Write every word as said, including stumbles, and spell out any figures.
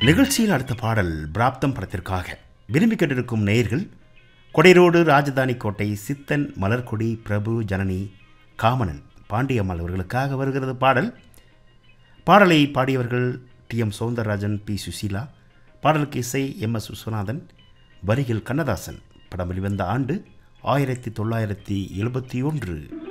நிகழ்ச்சியில் அடுத்த பாடல் பிராப்தம் படத்திற்காக விரும்பி கேட்டிருக்கும் நேயர்கள் கொடைரோடு ராஜதானி கோட்டை சித்தன் மலர்கொடி பிரபு ஜனனி காமனன் பாண்டியம்மாள் அவர்களுக்காக வருகிறது பாடல். பாடலை பாடியவர்கள் D M Soundararajan, B Susheela. பாடலுக்கு இசை எம் எஸ் விஸ்வநாதன், வரிகள் கண்ணதாசன். படம் வெளிவந்த ஆண்டு ஆயிரத்தி தொள்ளாயிரத்தி எழுபத்தி ஒன்று.